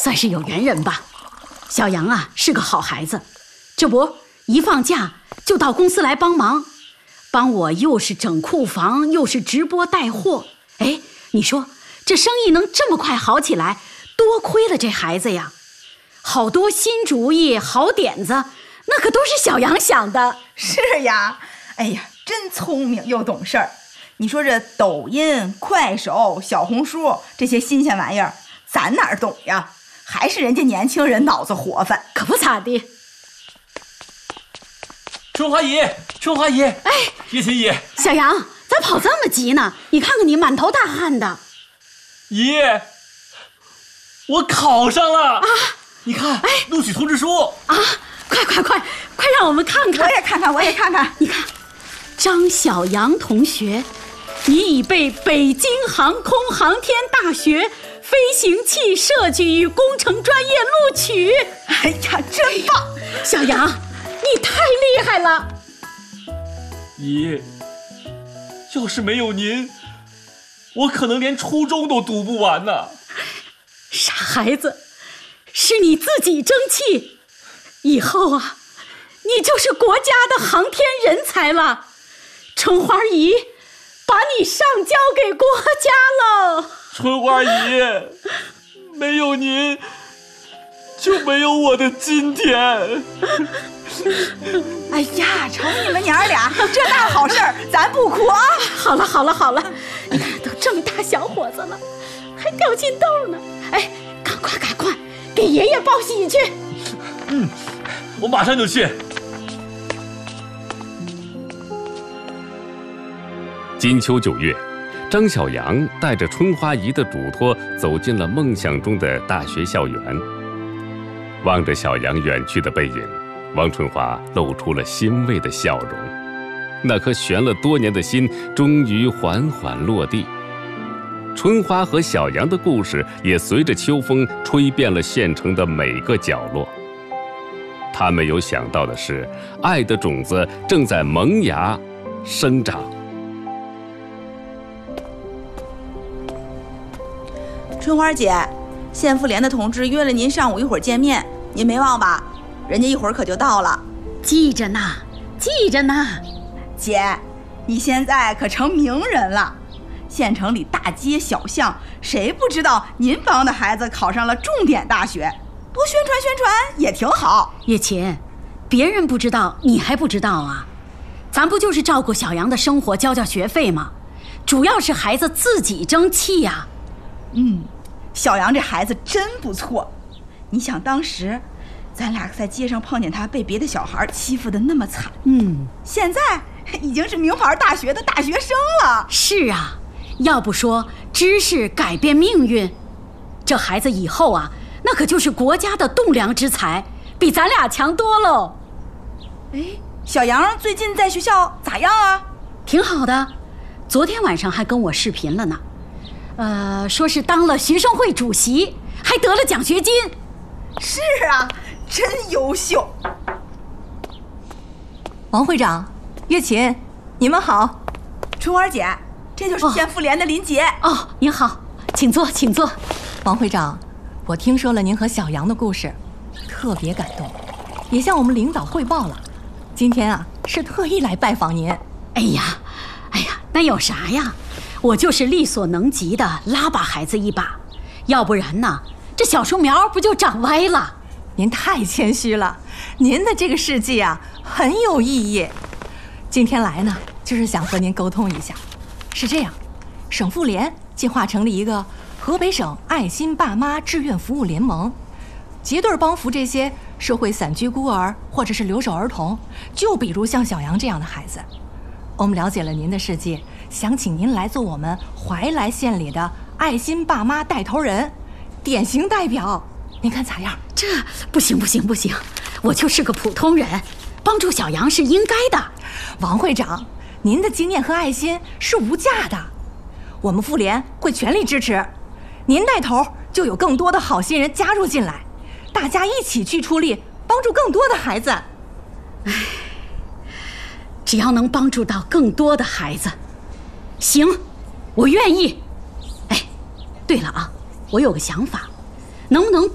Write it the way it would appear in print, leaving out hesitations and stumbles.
算是有缘人吧。小杨啊是个好孩子，这不一放假就到公司来帮忙，帮我又是整库房又是直播带货。哎，你说这生意能这么快好起来，多亏了这孩子呀！好多新主意好点子，那可都是小杨想的。 是呀，哎呀，真聪明又懂事儿。你说这抖音、快手、小红书这些新鲜玩意儿，咱哪儿懂呀？还是人家年轻人脑子活泛。 可不咋地。 春花姨，春花姨，哎，叶琴姨， 小杨，咋跑这么急呢？你看看你满头大汗的。 姨，我考上了啊！你看，录取通知书啊！快让我们看看。 我也看看。 你看，张小杨同学，你已被北京航空航天大学飞行器设计与工程专业录取。 哎呀，真棒！ 小杨，你太厉害了。 姨，要是没有您，我可能连初中都读不完呢。 傻孩子，是你自己争气，以后啊，你就是国家的航天人才了。春花姨把你上交给国家了。 春花姨，没有您就没有我的今天。 哎呀，瞅你们娘俩这大好事儿，咱不哭啊！ 好了，你看都这么大小伙子了，还掉进豆呢。哎，赶快给爷爷报喜去。 我马上就去。 金秋9月，张小杨带着春花姨的嘱托走进了梦想中的大学校园。望着小杨远去的背影，王春花露出了欣慰的笑容。那颗悬了多年的心终于缓缓落地。春花和小杨的故事也随着秋风吹遍了县城的每个角落。他没有想到的是，爱的种子正在萌芽生长。 春花姐，县妇联的同志约了您上午一会儿见面，您没忘吧？人家一会儿可就到了。 记着呢。 姐，你现在可成名人了，县城里大街小巷谁不知道您帮的孩子考上了重点大学，多宣传也挺好。 叶琴，别人不知道你还不知道啊，咱不就是照顾小杨的生活，交学费吗？主要是孩子自己争气呀。 小杨这孩子真不错。你想当时咱俩在街上碰见他被别的小孩欺负得那么惨，现在已经是名牌大学的大学生了。 是啊，要不说知识改变命运，这孩子以后啊，那可就是国家的栋梁之才，比咱俩强多喽。 哎，小杨最近在学校咋样啊？ 挺好的，昨天晚上还跟我视频了呢。说是当了学生会主席，还得了奖学金。 是啊，真优秀。 王会长，月琴，你们好。 春花姐，这就是县妇联的林杰。 您好，请坐。 王会长，我听说了您和小杨的故事，特别感动，也向我们领导汇报了。今天啊，是特意来拜访您。 哎呀，那有啥呀？我就是力所能及的拉把孩子一把，要不然呢，这小树苗不就长歪了？ 您太谦虚了，您的这个事迹啊很有意义。今天来呢，就是想和您沟通一下。是这样，省妇联计划成立一个河北省爱心爸妈志愿服务联盟，结对帮扶这些社会散居孤儿或者是留守儿童，就比如像小杨这样的孩子。我们了解了您的事迹，想请您来做我们怀来县里的爱心爸妈带头人，典型代表，您看咋样？ 这不行，我就是个普通人，帮助小杨是应该的。 王会长，您的经验和爱心是无价的，我们妇联会全力支持。您带头，就有更多的好心人加入进来，大家一起去出力，帮助更多的孩子。 只要能帮助到更多的孩子，行，我愿意。哎，对了啊，我有个想法，能不能